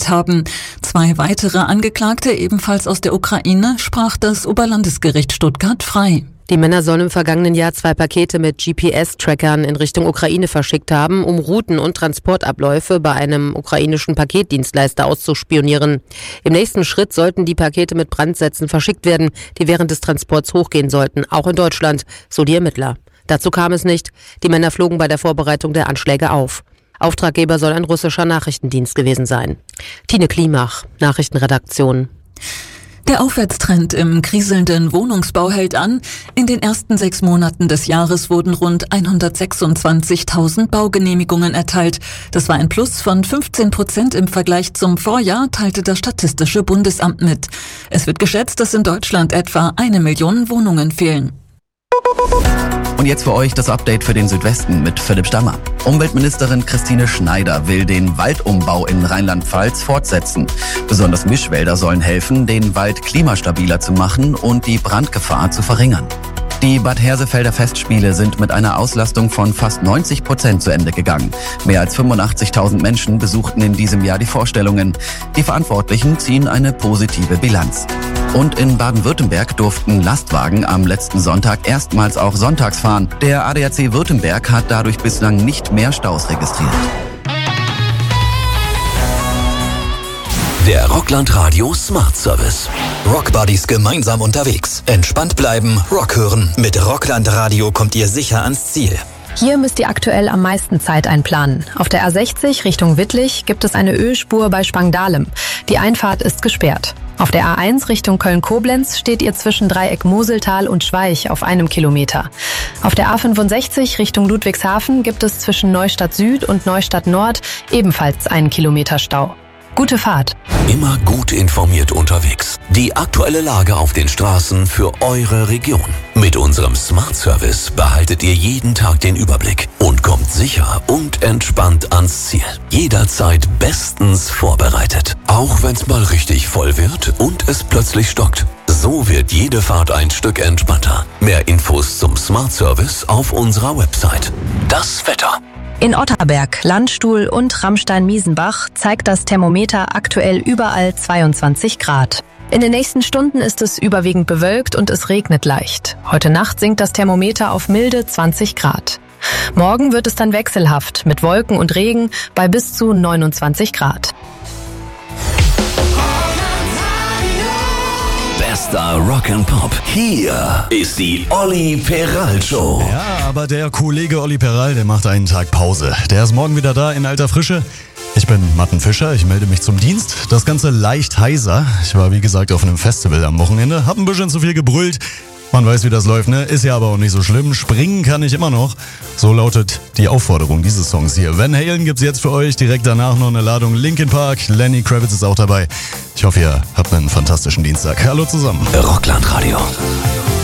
verurteilt haben. 2 weitere Angeklagte, ebenfalls aus der Ukraine, sprach das Oberlandesgericht Stuttgart frei. Die Männer sollen im vergangenen Jahr 2 Pakete mit GPS-Trackern in Richtung Ukraine verschickt haben, um Routen und Transportabläufe bei einem ukrainischen Paketdienstleister auszuspionieren. Im nächsten Schritt sollten die Pakete mit Brandsätzen verschickt werden, die während des Transports hochgehen sollten, auch in Deutschland, so die Ermittler. Dazu kam es nicht. Die Männer flogen bei der Vorbereitung der Anschläge auf. Auftraggeber soll ein russischer Nachrichtendienst gewesen sein. Tine Klimach, Nachrichtenredaktion. Der Aufwärtstrend im kriselnden Wohnungsbau hält an. In den ersten 6 Monaten des Jahres wurden rund 126.000 Baugenehmigungen erteilt. Das war ein Plus von 15% im Vergleich zum Vorjahr, teilte das Statistische Bundesamt mit. Es wird geschätzt, dass in Deutschland etwa 1 Million Wohnungen fehlen. Und jetzt für euch das Update für den Südwesten mit Philipp Stammer. Umweltministerin Christine Schneider will den Waldumbau in Rheinland-Pfalz fortsetzen. Besonders Mischwälder sollen helfen, den Wald klimastabiler zu machen und die Brandgefahr zu verringern. Die Bad Hersefelder Festspiele sind mit einer Auslastung von fast 90% zu Ende gegangen. Mehr als 85.000 Menschen besuchten in diesem Jahr die Vorstellungen. Die Verantwortlichen ziehen eine positive Bilanz. Und in Baden-Württemberg durften Lastwagen am letzten Sonntag erstmals auch sonntags fahren. Der ADAC Württemberg hat dadurch bislang nicht mehr Staus registriert. Der Rockland Radio Smart Service. Rockbuddies gemeinsam unterwegs. Entspannt bleiben, Rock hören. Mit Rockland Radio kommt ihr sicher ans Ziel. Hier müsst ihr aktuell am meisten Zeit einplanen. Auf der A60 Richtung Wittlich gibt es eine Ölspur bei Spangdahlem. Die Einfahrt ist gesperrt. Auf der A1 Richtung Köln-Koblenz steht ihr zwischen Dreieck Moseltal und Schweich auf 1 Kilometer. Auf der A65 Richtung Ludwigshafen gibt es zwischen Neustadt Süd und Neustadt Nord ebenfalls 1 Kilometer Stau. Gute Fahrt. Immer gut informiert unterwegs. Die aktuelle Lage auf den Straßen für eure Region. Mit unserem Smart Service behaltet ihr jeden Tag den Überblick und kommt sicher und entspannt ans Ziel. Jederzeit bestens vorbereitet. Auch wenn's mal richtig voll wird und es plötzlich stockt. So wird jede Fahrt ein Stück entspannter. Mehr Infos zum Smart Service auf unserer Website. Das Wetter. In Otterberg, Landstuhl und Rammstein-Miesenbach zeigt das Thermometer aktuell überall 22 Grad. In den nächsten Stunden ist es überwiegend bewölkt und es regnet leicht. Heute Nacht sinkt das Thermometer auf milde 20 Grad. Morgen wird es dann wechselhaft mit Wolken und Regen bei bis zu 29 Grad. Bester Rock'n'Pop. Hier ist die Olli Peral Show. Ja, aber der Kollege Olli Peral, der macht einen Tag Pause. Der ist morgen wieder da in alter Frische. Ich bin Matten Fischer, ich melde mich zum Dienst. Das Ganze leicht heiser. Ich war wie gesagt auf einem Festival am Wochenende, hab ein bisschen zu viel gebrüllt. Man weiß, wie das läuft, ne? Ist ja aber auch nicht so schlimm. Springen kann ich immer noch. So lautet die Aufforderung dieses Songs hier. Van Halen gibt's jetzt für euch. Direkt danach noch eine Ladung Linkin Park. Lenny Kravitz ist auch dabei. Ich hoffe, ihr habt einen fantastischen Dienstag. Hallo zusammen. Rockland Radio.